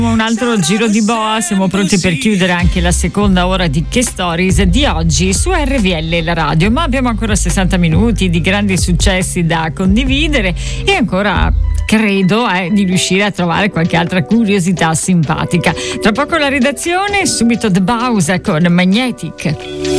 Un altro giro di boa, siamo pronti per chiudere anche la seconda ora di Che Stories di oggi su RVL la radio, ma abbiamo ancora 60 minuti di grandi successi da condividere e ancora credo di riuscire a trovare qualche altra curiosità simpatica. Tra poco la redazione, subito The Bowser con Magnetic.